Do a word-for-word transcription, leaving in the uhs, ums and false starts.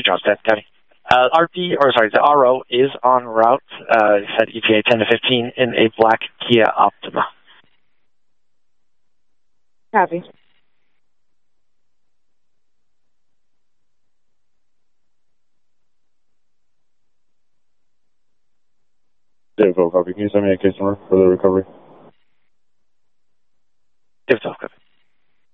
John's ten, County. Uh, R P, or sorry, the R O is en route. Uh, said E T A ten to fifteen in a black Kia Optima. Copy. Dave, copy. Can you send me a case number for the recovery? Dave, copy.